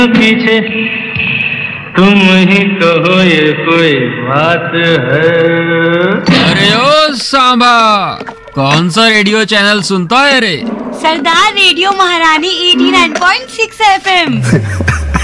पीछे तुम ही कहो ये कोई बात है। अरे ओ सांबा, कौन सा रेडियो चैनल सुनता है रे? सरदार रेडियो महारानी 89.6 FM।